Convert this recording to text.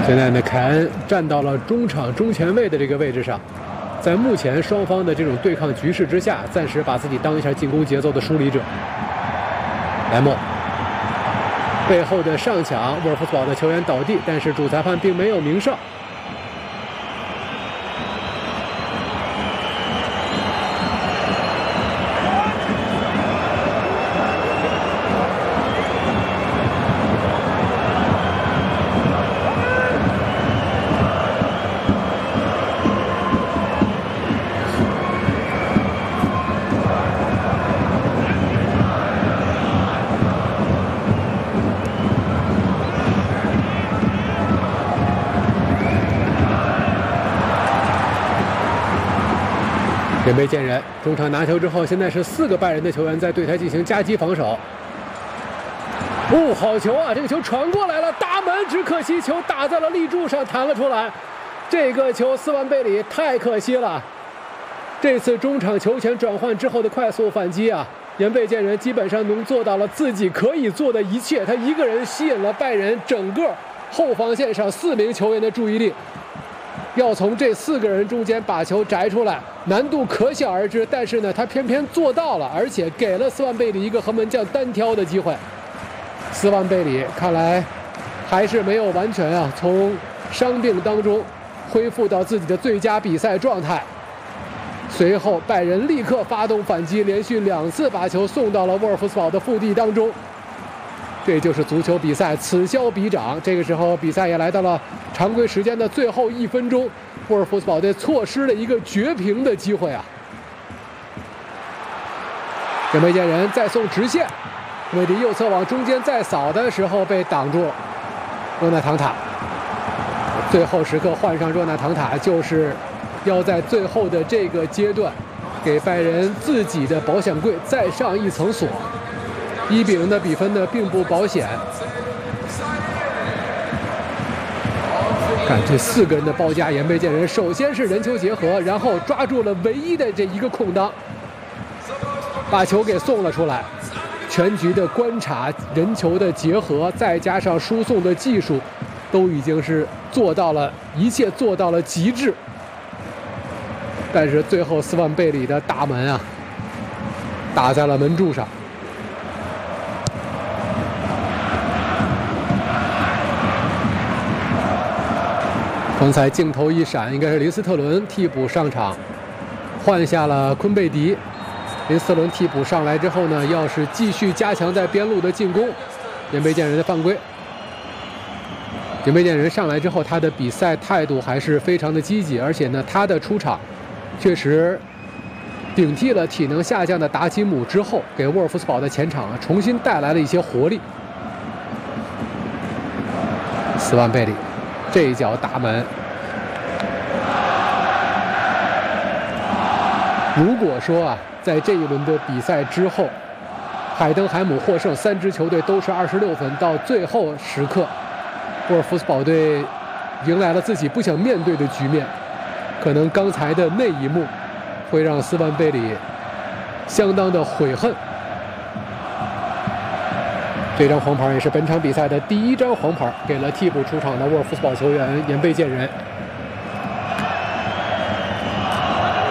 现在呢，凯恩站到了中场中前卫的这个位置上，在目前双方的这种对抗局势之下，暂时把自己当一下进攻节奏的梳理者。莱莫背后的上抢，沃尔夫斯堡的球员倒地，但是主裁判并没有鸣哨。人被见人，中场拿球之后，现在是4个拜仁的球员在对台进行夹击防守。哦，好球啊！这个球传过来了，大门，只可惜球打在了立柱上，弹了出来。这个球斯万贝里太可惜了。这次中场球权转换之后的快速反击啊，人被见人基本上能做到了自己可以做的一切，他一个人吸引了拜仁整个后防线上4名球员的注意力。要从这4个人中间把球摘出来，难度可想而知。但是呢，他偏偏做到了，而且给了斯万贝里一个和门将单挑的机会。斯万贝里看来还是没有完全啊从伤病当中恢复到自己的最佳比赛状态。随后拜仁立刻发动反击，连续2次把球送到了沃尔夫斯堡的腹地当中。这就是足球比赛，此消彼长。这个时候，比赛也来到了常规时间的最后1分钟，沃尔夫斯堡队错失了一个绝平的机会啊！人被见人再送直线，韦迪右侧往中间再扫的时候被挡住了。若纳唐塔最后时刻换上若纳唐塔，就是要在最后的这个阶段给拜仁自己的保险柜再上一层锁。1-0的比分呢并不保险。看这4个人的包夹，人被见人首先是人球结合，然后抓住了唯一的这一个空当，把球给送了出来。全局的观察、人球的结合，再加上输送的技术，都已经是做到了，一切做到了极致。但是最后斯万贝里的大门啊，打在了门柱上。刚才镜头一闪，应该是林斯特伦替补上场，换下了昆贝迪。林斯特伦替补上来之后呢，要是继续加强在边路的进攻。人被见人的犯规。人被见人上来之后，他的比赛态度还是非常的积极，而且呢，他的出场确实顶替了体能下降的达吉姆之后，给沃尔夫斯堡的前场重新带来了一些活力。斯万贝里这一脚打门。如果说啊，在这一轮的比赛之后，海登海姆获胜，3支球队都是26分，到最后时刻，沃尔夫斯堡队迎来了自己不想面对的局面，可能刚才的那一幕会让斯万贝里相当的悔恨。这张黄牌也是本场比赛的第1张黄牌，给了替补出场的沃尔夫斯堡球员人被见人。